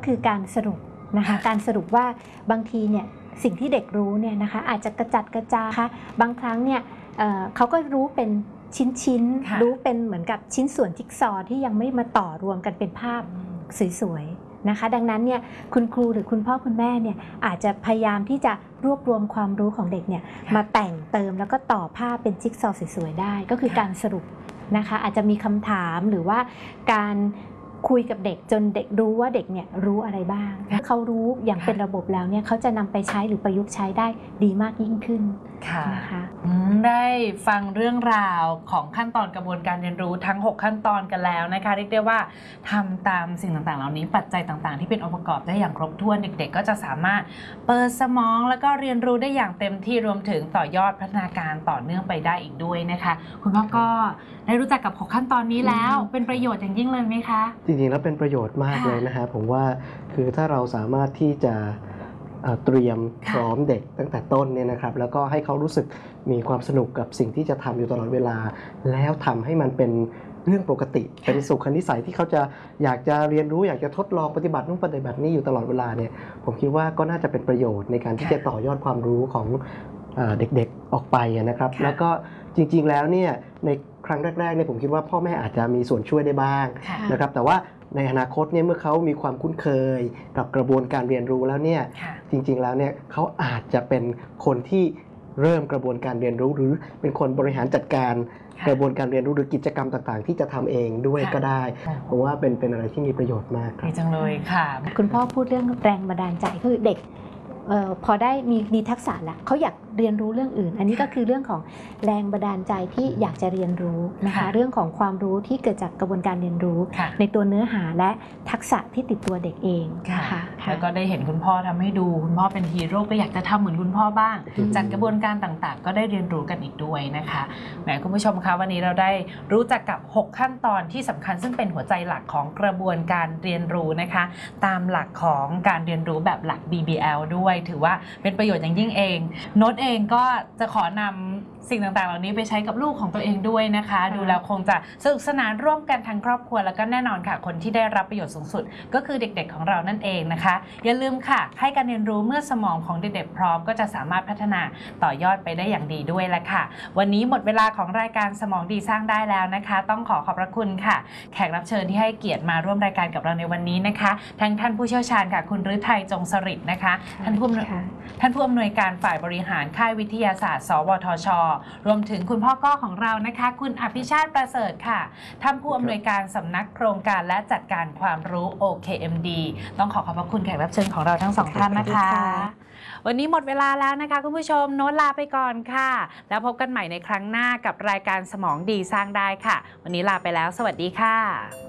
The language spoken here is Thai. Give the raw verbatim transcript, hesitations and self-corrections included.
คือการสรุปนะคะการสรุปว่าบางทีเนี่ยสิ่งที่เด็กรู้เนี่ยนะคะอาจจะกระจัดกระจายนะคะบางครั้งเนี่ย เอ่อ เขาก็รู้เป็นชิ้นๆรู้เป็นเหมือนกับชิ้นส่วนจิ๊กซอว์ที่ยังไม่มาต่อรวมกันเป็นภาพสวยๆนะคะดังนั้นเนี่ยคุณครูหรือคุณพ่อคุณแม่เนี่ยอาจจะพยายามที่จะรวบรวมความรู้ของเด็กเนี่ยมาแต่งเติมแล้วก็ต่อภาพเป็นจิ๊กซอว์สวยๆได้ก็คือการสรุปนะคะอาจจะมีคำถามหรือว่าการคุยกับเด็กจนเด็กรู้ว่าเด็กเนี่ยรู้อะไรบ้างถ้าเขารู้อย่างเป็นระบบแล้วเนี่ยเขาจะนำไปใช้หรือประยุกต์ใช้ได้ดีมากยิ่งขึ้นนะคะได้ฟังเรื่องราวของขั้นตอนกระบวนการเรียนรู้ทั้งหกขั้นตอนกันแล้วนะคะเรียกได้ว่าทำตามสิ่งต่างๆเหล่านี้ปัจจัยต่างๆที่เป็นองค์ประกอบได้อย่างครบถ้วนเด็กๆก็จะสามารถเปิดสมองแล้วก็เรียนรู้ได้อย่างเต็มที่รวมถึงต่อยอดพัฒนาการต่อเนื่องไปได้อีกด้วยนะคะคุณพ่อก็ได้รู้จักกับหกขั้นตอนนี้แล้วเป็นประโยชน์อย่างยิ่งเลยไหมคะจริงๆแล้วเป็นประโยชน์มากเลยนะฮะผมว่าคือถ้าเราสามารถที่จะเตรียมพร้อมเด็กตั้งแต่ต้นเนี่ยนะครับแล้วก็ให้เขารู้สึกมีความสนุกกับสิ่งที่จะทำอยู่ตลอดเวลาแล้วทำให้มันเป็นเรื่องปกติเป็นสุขนิสัยที่เขาจะอยากจะเรียนรู้อยากจะทดลองปฏิบัตินู่นปฏิบัตินี่อยู่ตลอดเวลาเนี่ยผมคิดว่าก็น่าจะเป็นประโยชน์ในการที่จะต่อยอดความรู้ของเด็กๆออกไปนะครับแล้วก็จริงๆแล้วเนี่ยในครั้งแรกๆเนี่ยผมคิดว่าพ่อแม่อาจจะมีส่วนช่วยได้บ้างนะครับแต่ว่าในอนาคตเนี่ยเมื่อเขามีความคุ้นเคยกับกระบวนการเรียนรู้แล้วเนี่ยจริงๆแล้วเนี่ยเขาอาจจะเป็นคนที่เริ่มกระบวนการเรียนรู้หรือเป็นคนบริหารจัดการกระบวนการเรียนรู้หรือกิจกรรมต่างๆที่จะทำเองด้วยก็ได้เพราะว่าเป็นเป็นอะไรที่มีประโยชน์มากดีจังเลยค่ะคุณพ่อพูดเรื่องแรงบันดาลใจคือเด็กออพอได้มีมีทักษะแล้วเขาอยากเรียนรู้เรื่องอื่นอันนี้ก็คือเรื่องของแรงบันดาลใจที่อยากจะเรียนรู้นะคะเรื่องของความรู้ที่เกิดจากกระบวนการเรียนรู้ในตัวเนื้อหาและทักษะที่ติดตัวเด็กเองนะคะแล้วก็ได้เห็นคุณพ่อทำให้ดูคุณพ่อเป็นฮีโร่ก็อยากจะทำเหมือนคุณพ่อบ้างจากกระบวนการต่างๆก็ได้เรียนรู้กันอีกด้วยนะคะแหมคุณผู้ชมคะวันนี้เราได้รู้จักกับหกขั้นตอนที่สำคัญซึ่งเป็นหัวใจหลักของกระบวนการเรียนรู้นะคะตามหลักของการเรียนรู้แบบหลัก บี บี แอล ด้วยถือว่าเป็นประโยชน์อย่างยิ่งเองโน้ตเองก็จะขอนำสิ่งต่างๆเหล่านี้ไปใช้กับลูกของตัวเองด้วยนะคะดูแล้วคงจะสนุกสนานร่วมกันทั้งครอบครัวแล้วก็แน่นอนค่ะคนที่ได้รับประโยชน์สูงสุดก็คือเด็กๆของเรานั่นเองนะคะอย่าลืมค่ะให้การเรียนรู้เมื่อสมองของเด็กๆพร้อมก็จะสามารถพัฒนาต่อยอดไปได้อย่างดีด้วยแหละค่ะวันนี้หมดเวลาของรายการสมองดีสร้างได้แล้วนะคะต้องขอขอบพระคุณค่ะแขกรับเชิญที่ให้เกียรติมาร่วมรายการกับเราในวันนี้นะคะทั้งท่านผู้เชี่ยวชาญค่ะคุณฤทัยจงสฤษดิ์นะคะท่านผู้ท่านผู้อำนวยการฝ่ายบริหารค่ายวิทยาศาสตร์สวทช.รวมถึงคุณพ่อก้อของเรานะคะคุณอภิชาติประเสริฐค่ะท่านผู้อำนวยการสำนักโครงการและจัดการความรู้ โอ เค เอ็ม ดี ต้องขอขอบพระคุณแขกรับเชิญของเราทั้งสองท่านนะคะวันนี้หมดเวลาแล้วนะคะคุณผู้ชมโน้ตลาไปก่อนค่ะแล้วพบกันใหม่ในครั้งหน้ากับรายการสมองดีสร้างได้ค่ะวันนี้ลาไปแล้วสวัสดีค่ะ